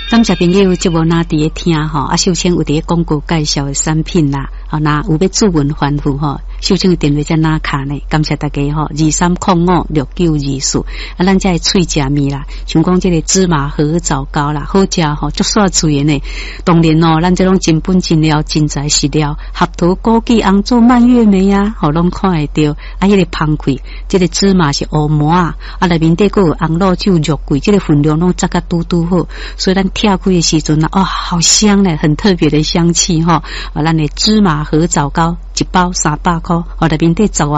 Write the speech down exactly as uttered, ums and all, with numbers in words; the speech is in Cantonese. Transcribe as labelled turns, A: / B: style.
A: 感谢朋友节目那伫咧听吼，啊，秀清有伫广告介绍的产品啦，啊，那有要注文反复吼，秀清的电话在哪卡呢？感谢大家吼，二三零五六九二四，啊，咱这脆食面啦，像讲这个芝麻荷枣糕啦，好食吼，足煞脆的呢。当然哦，咱这种真本真料、真材实料，合桃、枸杞、红枣、蔓越莓啊，吼，拢看会到。啊，迄、那个芳开，这个芝麻是乌麻啊，啊，内面底个有红肉酒、肉桂，这个分量拢扎个嘟嘟好，所以咱跳开的时阵啊，哦，好香嘞，很特别的香气哈。啊，咱的芝麻荷枣糕一包三百块，哦，内面底十